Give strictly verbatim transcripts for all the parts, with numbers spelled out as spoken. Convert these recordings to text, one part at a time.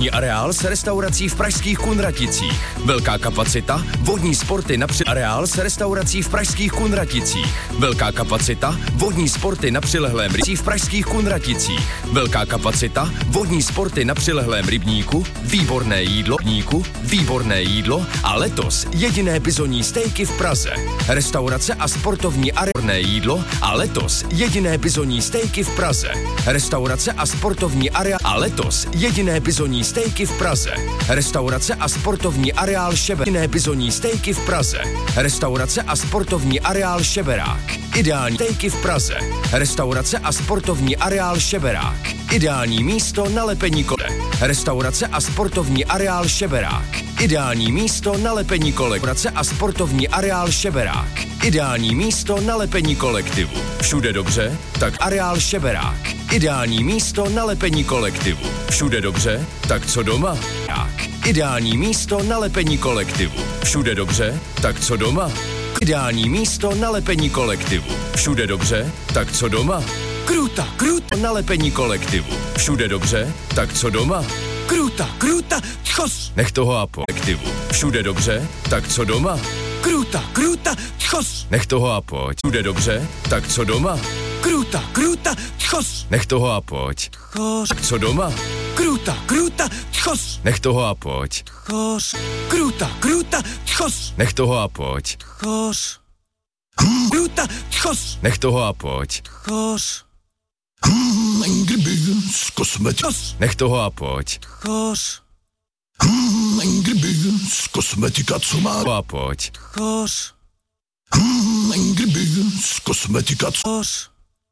areál s restaurací v pražských Kunraticích. Velká kapacita, vodní sporty na při... areál s restaurací v pražských Kunraticích. Velká kapacita, vodní sporty na přilehlém rybníku v pražských Kunraticích. Velká kapacita, vodní sporty na přilehlém rybníku, výborné jídlo, rybníku, výborné jídlo a letos jediné bizonní stejky v Praze. Restaurace a sportovní areál jídlo a letos jediné bizonní stejky v Praze. Restaurace a sportovní areál a letos jediné bizonní stejky v Praze. Restaurace a sportovní areál Šeber. Jediné bizonní stejky v Praze. Restaurace a sportovní areál Šeberák. Ideální stejky v Praze. Restaurace a sportovní areál Šeberák. Ideální místo na lepení kole. Restaurace a sportovní areál Šeberák. Ideální místo na lepení kolektivu. Restaurace a sportovní areál Šeberák. Ideální místo na lepení kolektivu. Všude dobře? Tak areál Šeberák. Ideální místo na lepení kolektivu. Všude dobře? Tak co doma? Ideální místo na lepení kolektivu. Všude dobře? Tak co doma? Ideální místo na lepení kolektivu. Všude dobře? Tak co doma? Kruta, kruta na lepení kolektivu. Všude dobře? Tak co doma? Kruta, kruta, tchos. Nech toho a kolektivu. Všude dobře? Tak co doma? Kruta, kruta, tchos. Nech toho a pojď. Všude dobře? Tak co doma? Kruta, kruta, tchos. Nech toho a pojď. Tchos. Tak co doma? Kruta, kruta, tchos. Nech toho a pojď. Tchos. Kruta, kruta, tchos. Nech toho a pojď. Tchos. Kruta, tchos. Nech toho a pojď. Tchos. Hmm, Angry Birds, kosmetika. Nech toho a pojď. Tchos. Hmm, Angry Birds, kosmetika, co má a pojď. Tchos. Hmm, Angry Birds, kosmetika, Tchos.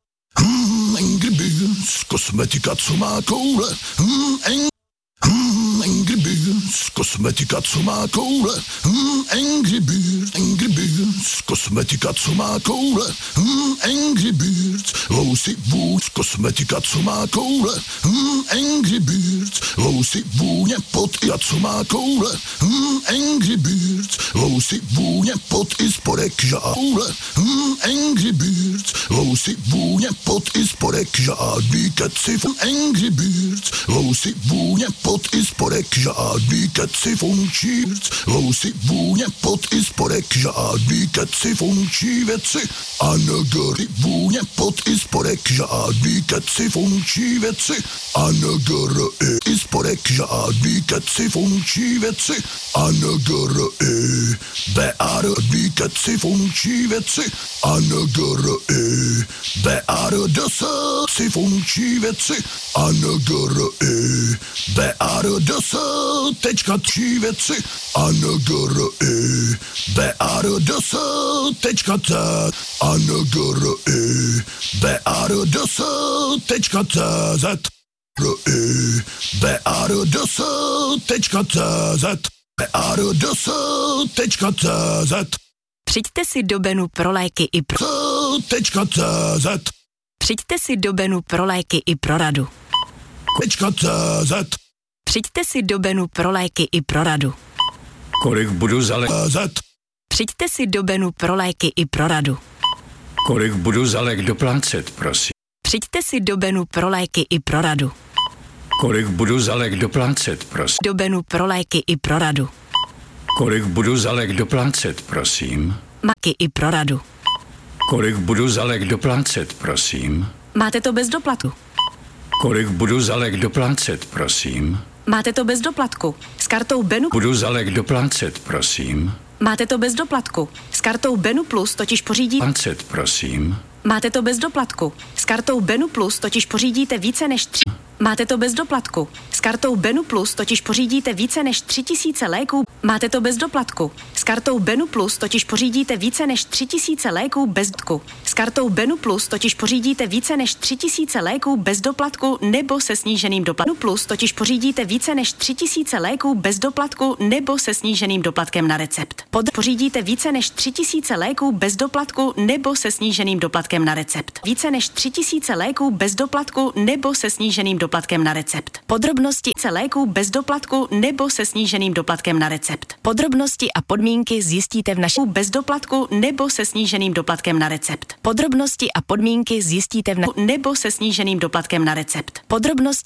Hmm, Angry Birds, kosmetika, co má koule. Hmm, ang... Hmm, Angry Birds, kosmetika, co má koule. Hmm, Angry Birds, Angry Birds, kosmetika, co má koule. Hmm, Angry Birds, lousy boots, kosmetika, co má koule. Hmm, Angry Birds, lousy vůně pot a co má koule. Hmm, Angry Birds, lousy vůně pot i spodek žáule. Hmm, Angry Birds, lousy vůně pot i spodek žádný keci. Angry Birds, lousy vůně pot i spodek žádný keci funkčí. Lousy vůně pot i spodek žádný keci funkčí věci. A nagary vůně pot i spodek žádný keci funkčí věci. A nagary i spodek žádný keci funkčí věci. A nagary beár dví keci funkčí věci. A nagary beár deset si funkčí věci. A nagary beár deset tečka tři věci. A nagary beár deset tečka c. A nagary beár deset tečka cz. beár deset tečka cz. beár deset tečka cz. Přijďte si do Benu pro léky i pro... .cz. Přijďte si do Benu pro léky i pro radu. .cz. Přijďte si do Benu pro léky i pro radu. Kolik budu za lék? Přijďte si do Benu pro léky i pro radu. Kolik budu za lék doplácet, prosím? Přijďte si do Benu pro léky i pro radu. Kolik budu za lék doplácet, prosím? Do Benu pro léky i pro radu. Kolik budu za lék doplácet, prosím? Maky i pro radu. Kolik budu za lék doplácet, prosím? Máte to bez doplatku. Kolik budu za lék doplácet, prosím? Máte to bez doplatku. S kartou Benu... Budu za lék doplácet, prosím? Máte to bez doplatku. S kartou Benu Plus totiž pořídí... Doplácet, prosím? Máte to bez doplatku. S kartou Benu Plus totiž pořídíte více než tři... Máte to bez doplatku. S kartou Benu Plus totiž pořídíte více než tři tisíce léků. Máte to bez doplatku. S kartou Benu Plus totiž pořídíte více než tři tisíce léků bez doplatku. S kartou Benu Plus totiž pořídíte více než tři tisíce léků bez doplatku nebo se sníženým doplatkem. Plus totiž pořídíte více než tři tisíce léků bez doplatku nebo se sníženým doplatkem na recept. Pod pořídíte více než tři tisíce léků bez doplatku nebo se sníženým doplatkem na recept. Více než tři tisíce léků bez doplatku nebo se sníženým doplatkem na recept. Podrobnosti se léků bez doplatku nebo se sníženým doplatkem na recept. Podrobnosti a podmínky zjistíte v našem bez doplatku nebo se sníženým doplatkem na recept. Podrobnosti a podmínky zjistíte v na... nebo se sníženým doplatkem na recept. Podrobnosti